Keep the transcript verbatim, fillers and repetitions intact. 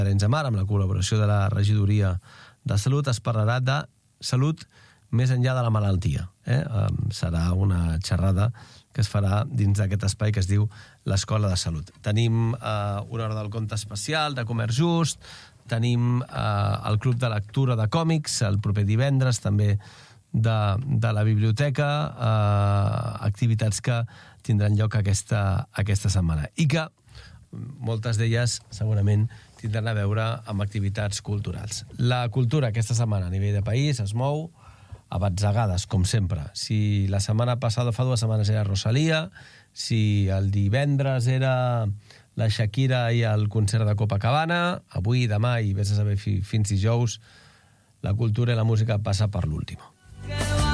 Arenys de Mar, amb la col·laboració de la Regidoria de Salut, es parlarà de salut més enllà de la malaltia. Eh? Serà una xerrada que es farà dins d'aquest espai que es diu l'Escola de Salut. Tenim eh, una hora del conte especial de Comerç Just, tenim eh, el Club de Lectura de Còmics el proper divendres, també de, de la biblioteca, eh, activitats que tindran lloc aquesta, aquesta setmana. I que moltes d'elles segurament tindran a veure amb activitats culturals. La cultura aquesta setmana a nivell de país es mou a batzegades, com sempre. Si la setmana passada, fa dues setmanes, era Rosalía, si el divendres era la Shakira i el concert de Copacabana, avui, demà i vés a saber fins dijous, la cultura i la música passa per l'última.